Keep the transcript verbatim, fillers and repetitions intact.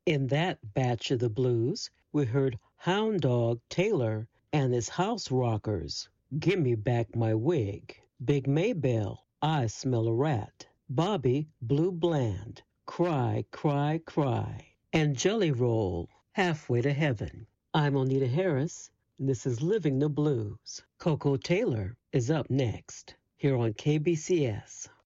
In that batch of the blues, we heard Hound Dog Taylor and his House Rockers, Gimme Back My Wig. Big Maybelle, I Smell a Rat. Bobby Blue Bland, Cry, Cry, Cry. And Jelly Roll, Halfway to Heaven. I'm Onita Harris, and this is Living the Blues. Coco Taylor is up next, here on K B C S.